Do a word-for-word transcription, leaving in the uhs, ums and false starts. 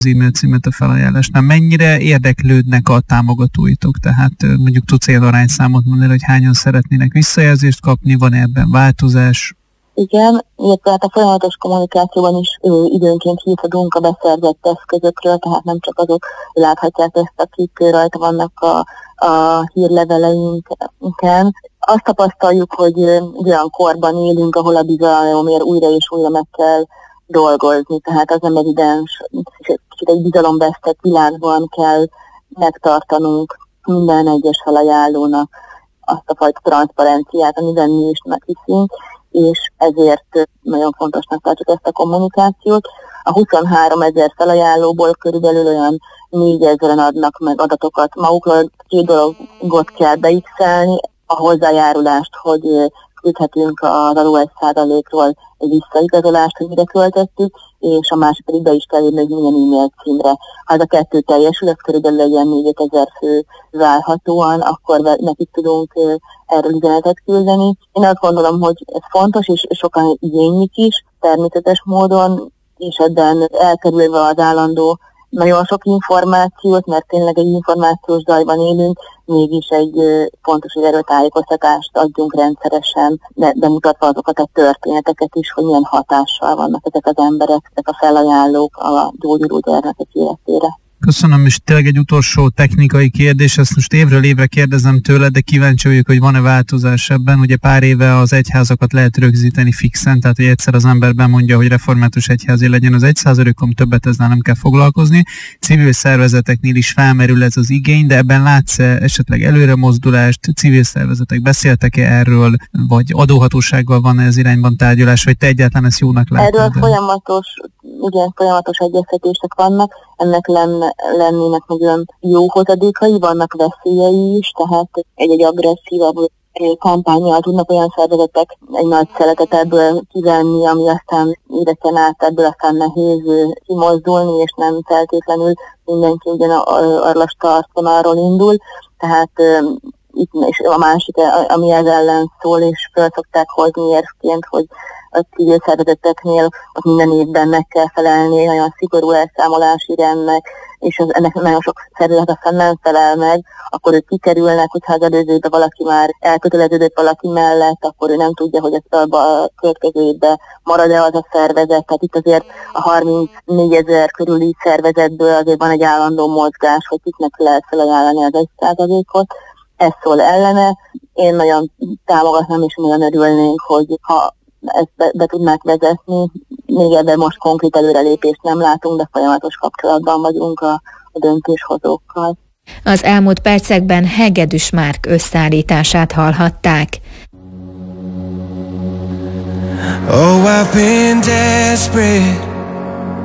e-mail címet a felajánlásnál. Mennyire érdeklődnek a támogatóitok? Tehát mondjuk tudsz ilyen arányszámot mondani, hogy hányan szeretnének visszajelzést kapni, van ebben változás? Igen, illetve hát a folyamatos kommunikációban is ő, időnként hívhatunk a beszerzett eszközökről, tehát nem csak azok láthatják ezt, akik rajta vannak a, a hírleveleinken. Azt tapasztaljuk, hogy olyan korban élünk, ahol a bizalomért újra és újra meg kell dolgozni, tehát az nem evidens, kicsit egy bizalomvesztett világban kell megtartanunk minden egyes felajánlónak azt a fajta transzparenciát, amiben mi is meghiszünk, és ezért nagyon fontosnak tartjuk ezt a kommunikációt. A huszonhárom ezer felajánlóból körülbelül olyan négyezren adnak meg adatokat magukról. Két dologot kell beixelni, a hozzájárulást, hogy küldhetünk az alul egy százalékról egy visszaigazolást, hogy mire költöttük, és a másik pedig be is kell írni, hogy milyen e-mail címre. Ha ez a kettő teljesül, ez körülbelül egy ilyen négyezer fő várhatóan, akkor nekik tudunk erről üzenetet küldeni. Én azt gondolom, hogy ez fontos, és sokan igénylik is, természetes módon, és ebben elkerülve az állandó nagyon sok információt, mert tényleg egy információs zajban élünk, mégis egy fontos, hogy erről tájékoztatást adjunk rendszeresen, de bemutatva azokat a történeteket is, hogy milyen hatással vannak ezek az emberek, ezek a felajánlók a gyógyuló gyermekek életére. Köszönöm, és tényleg egy utolsó technikai kérdés, ezt most évről évre kérdezem tőle, de kíváncsi vagyok, hogy van-e változás ebben. Ugye pár éve az egyházakat lehet rögzíteni fixen, tehát hogy egyszer az ember bemondja, hogy református egyházi legyen az egy százalékon, többet ezzel nem kell foglalkozni. Civil szervezeteknél is felmerül ez az igény, de ebben látsz-e esetleg előremozdulást? Civil szervezetek beszéltek-e erről, vagy adóhatósággal van ez irányban tárgyalás, vagy te egyáltalán ezt jónak látod? Erről folyamatos, igen, folyamatos egyeztetések vannak, ennek lenne lennének nagyon jó hozadékai, vannak veszélyei is, tehát egy-egy agresszívabb kampánnyal tudnak olyan szervezetek egy nagy szeletet ebből kivenni, ami aztán éveken át ebből aztán nehéz kimozdulni, és nem feltétlenül mindenki ugyan arra startvonalról indul. Tehát itt és a másik, ami ez ellen szól, és fel szokták hozni érvként, hogy a civil szervezeteknél ott minden évben meg kell felelni olyan szigorú elszámolási rendnek, és az, ennek nagyon sok szervezet aztán nem felel meg, akkor ők kikerülnek, hogyha az előző évben valaki már elköteleződött valaki mellett, akkor ő nem tudja, hogy ezt a következő évben marad-e az a szervezet. Tehát itt azért a harmincnégy ezer körüli szervezetből azért van egy állandó mozgás, hogy kiknek lehet felajánlani az egy százalékot. Ez szól ellene. Én nagyon támogatnám, és nagyon örülnénk, hogy ha ezt be, be tudnák vezetni. Még ebben most konkrét előrelépést nem látunk, de folyamatos kapcsolatban vagyunk a, a döntéshozókkal. Az elmúlt percekben Hegedűs Márk összeállítását hallhatták. Oh, I've been desperate